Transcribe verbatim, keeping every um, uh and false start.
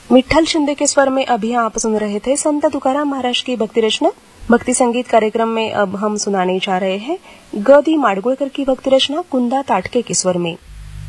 मिट्ठल शिंदे के स्वर में अभी आप सुन रहे थे संत तुकाराम महाराज की भक्ति रचना। भक्ति संगीत कार्यक्रम में अब हम सुनाने जा रहे हैं ग दी माडगुळकर की भक्ति रचना कुंदा ताटके के स्वर में।